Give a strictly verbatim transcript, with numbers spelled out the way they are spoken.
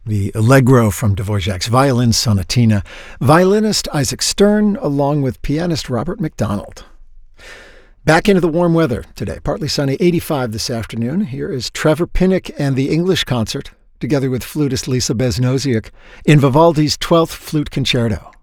the Allegro from Dvorak's Violin Sonatina, violinist Isaac Stern, along with pianist Robert McDonald. Back into the warm weather today, partly sunny, eighty-five this afternoon. Here is Trevor Pinnock and the English Concert, together with flutist Lisa Besnosiuk, in Vivaldi's twelfth Flute Concerto.